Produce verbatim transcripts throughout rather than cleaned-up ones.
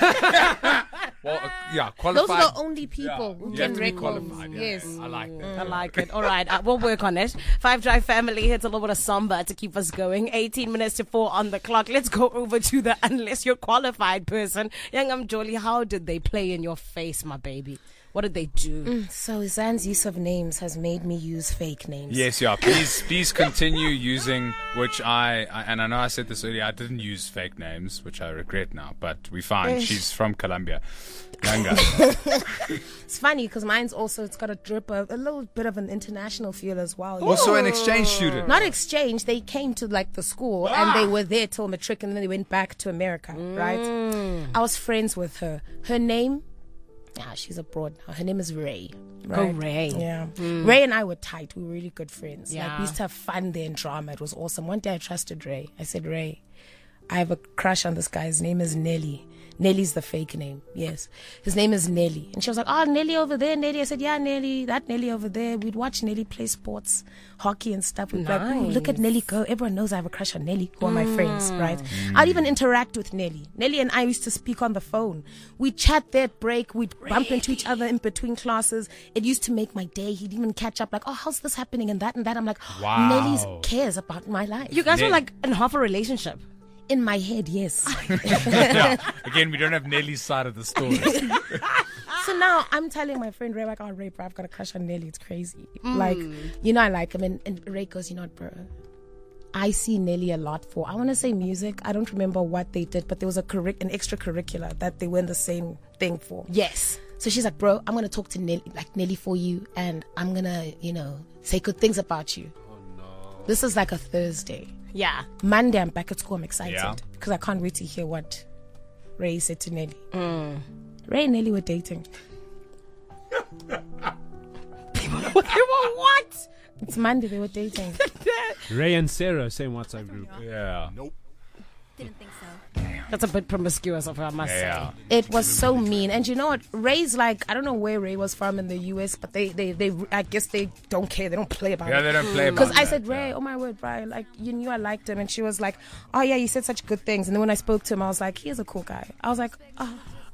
Well, uh, yeah, qualified. Those are the only people Yeah, who you can have to be record. qualified, yeah. Yes. I like that. I like it. All right, uh, we'll work on it. Five Drive family hits a little bit of samba to keep us going. eighteen minutes to four on the clock. Let's go over to the unless you're qualified person. Young Mjoli, how did they play in your face, my baby? What did they do? Mm, so Zan's use of names has made me use fake names. Yes, yeah. Please, please continue using. Which I, I and I know I said this earlier. I didn't use fake names, which I regret now. But we find she's from Colombia. Younger. It's funny because mine's also, it's got a drip of a little bit of an international feel as well. Also an exchange student. Not exchange. They came to like the school and they were there till matric and then they went back to America, right? I was friends with her. Her name, yeah, she's abroad now. Her name is Ray. Right? Oh, Ray. Yeah. Ray and I were tight. We were really good friends. Yeah. Like we used to have fun there and drama. It was awesome. One day I trusted Ray. I said, Ray, I have a crush on this guy. His name is Nelly. Nelly's the fake name. Yes. His name is Nelly. And she was like, oh, Nelly over there, Nelly. I said, yeah, Nelly, that Nelly over there. We'd watch Nelly play sports, hockey and stuff. We'd be like, oh, look at Nelly go. Everyone knows I have a crush on Nelly, who are my friends, right? I'd even interact with Nelly. Nelly and I used to speak on the phone. We'd chat there at break. We'd bump into each other in between classes. It used to make my day. He'd even catch up like, oh, how's this happening and that and that. I'm like, Wow. Nelly cares about my life. You guys Ne- were like in half a relationship. In my head, yes. Yeah. Again, we don't have Nelly's side of the story. So now I'm telling my friend Ray, like, oh, Ray, bro, I've got a crush on Nelly. It's crazy. Like, you know, I like him. And, and Ray goes, you know what, bro? I see Nelly a lot for, I want to say music. I don't remember what they did, but there was a curric- an extracurricular that they were in the same thing for. Yes. So she's like, bro, I'm going to talk to Nelly, like Nelly for you. And I'm going to, you know, say good things about you. Oh, no. This is like a Thursday. Yeah. Monday, I'm back at school. I'm excited Yeah. because I can't wait to hear what Ray said to Nelly. Ray and Nelly were dating. What? It's Monday, they were dating. Ray and Sarah, same WhatsApp group. Yeah. Didn't think so. That's a bit promiscuous of her, I must Yeah. say. It was so mean. And you know what? Ray's like, I don't know where Ray was from in the U S, but they, they, they I guess they don't care. They don't play about Yeah, it. they don't play about Because I that, said, Ray, yeah. oh my word, Brian, like, you knew I liked him. And she was like, oh yeah, you said such good things. And then when I spoke to him, I was like, he is a cool guy. I was like, oh.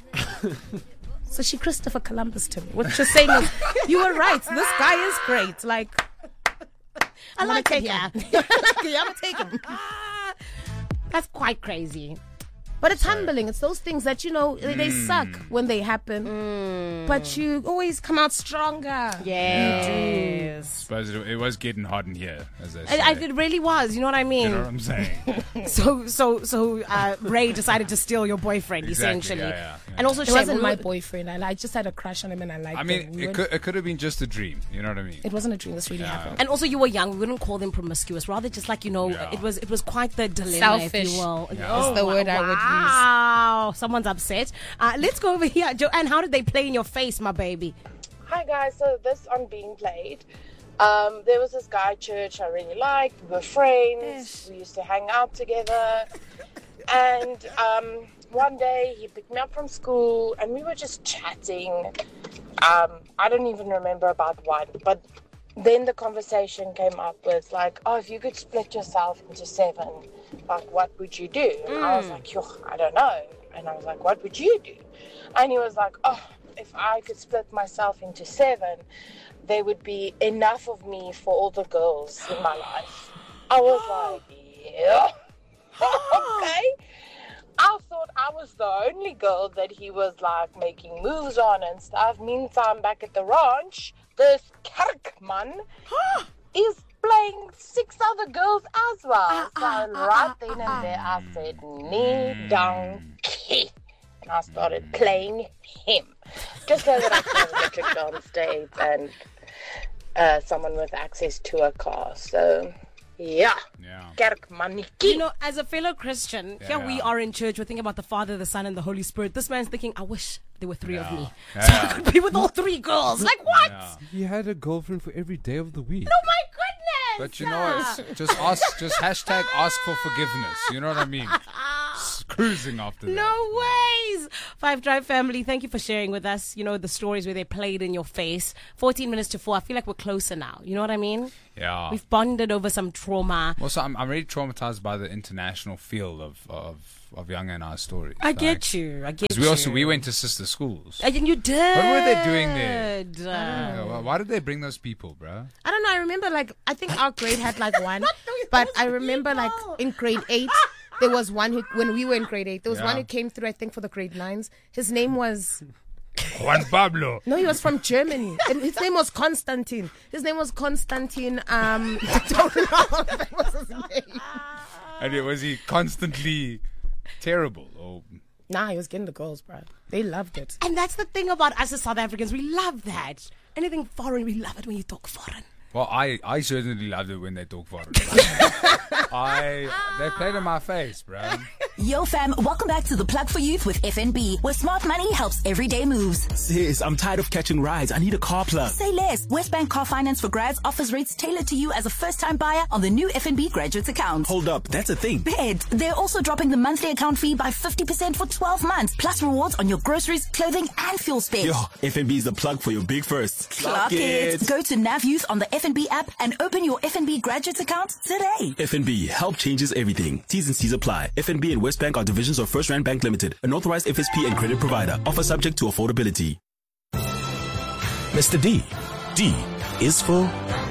So she Christopher Columbus to me. What you're saying is, you were right. This guy is great. Like, I I'm like gonna it, take yeah. him. Yeah, I'm gonna take him. That's quite crazy. But it's humbling. It's those things that, you know, they, they suck when they happen. But you always come out stronger. Yes. Suppose it, it was getting hot in here, as they say. I, I, it really was. You know what I mean? You know what I'm saying? So, so, so uh, Ray decided to steal your boyfriend, Exactly, essentially. yeah, yeah, yeah. And also, It Shay, wasn't we my were- boyfriend. I, I just had a crush on him and I liked I him. mean, We it went- could, it could have been just a dream. You know what I mean? it wasn't a dream. This really happened. And also, you were young. We wouldn't call them promiscuous. Rather, just like, you know, Yeah. it was it was quite the dilemma, if Selfish you will. Yeah. Is the word I would use. Wow. Someone's upset. Uh, let's go over here. Joanne, how did they play in your face, my baby? Hi guys, so this on being played. Um, there was this guy at church I really liked. We were friends. We used to hang out together. And um, one day he picked me up from school and we were just chatting. Um, I don't even remember about what, but then the conversation came up with like, oh, if you could split yourself into seven, like what would you do? And I was like, yo, I don't know. And I was like, what would you do? And he was like, oh, if I could split myself into seven, there would be enough of me for all the girls in my life. I was like, yeah, okay. I thought I was the only girl that he was like making moves on and stuff. Meantime, back at the ranch, this Kerkman is playing six other girls as well. So right then and there, I said, knee down, key. And I started playing him. Just so that I could have a metric dance date and uh, someone with access to a car. So, yeah. Yeah. Kerkmaniki. You know, as a fellow Christian, here Yeah. we are in church. We're thinking about the Father, the Son, and the Holy Spirit. This man's thinking, I wish there were three of Yeah. me. Yeah. So I could be with all three girls. Like, what? Yeah. He had a girlfriend for every day of the week. Oh, my goodness. But you know what? Just ask, just hashtag ask for forgiveness. You know what I mean? S- Cruising after that. No ways. Five Drive family, thank you for sharing with us, you know, the stories where they played in your face. fourteen minutes to four. I feel like we're closer now. You know what I mean? Yeah. We've bonded over some trauma. Also, I'm I'm really traumatized by the international feel of of of Young and our stories. I like, get you. I get 'cause you. we also we went to sister schools. And you did. What were they doing there? Uh, Yeah, why- why did they bring those people, bro? I don't know. I remember like I think our grade had like one, but I remember like in grade eight there was one who when we were in grade eight there was Yeah. one who came through I think for the grade nines. His name was Juan Pablo. no, he was from Germany. And his name was Constantine. His name was Constantine. Um, I don't know. That was his name. And it, was he constantly terrible? Or Nah, he was getting the girls, bro. They loved it. And that's the thing about us as South Africans. We love that. Anything foreign, we love it when you talk foreign. well, I, I certainly loved it when they talk foreign. I they played in my face, bro. Yo fam, welcome back to the Plug for Youth with F N B, where smart money helps everyday moves. Sis, I'm tired of catching rides. I need a car plug. Say less. Westbank Car Finance for Grads offers rates tailored to you as a first-time buyer on the new F N B graduate account. Hold up, that's a thing. Bed. They're also dropping the monthly account fee by fifty percent for twelve months, plus rewards on your groceries, clothing, and fuel spend. Yo, F N B is the plug for your big first. Clock it. Go to Nav Youth on the F N B app and open your F N B graduate account today. F N B, help changes everything. T's and C's apply. F N B and Westbank are divisions of First Rand Bank Limited, an authorized F S P and credit provider. Offer subject to affordability. Mister D. D is for